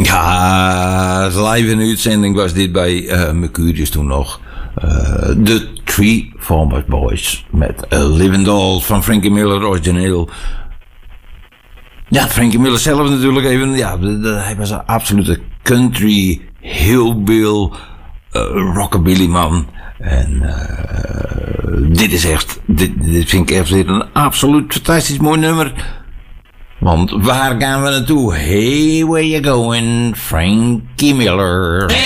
Ja, live in de uitzending was dit bij Mercurius toen nog. The Three Farmers Boys met Living Dolls van Frankie Miller origineel. Ja, Frankie Miller zelf natuurlijk even. Ja, hij was een absolute country, hillbill, rockabilly man. En dit is echt, dit vind ik echt weer een absoluut fantastisch mooi nummer. Want waar gaan we naartoe? Hey, where you going, Frankie Miller?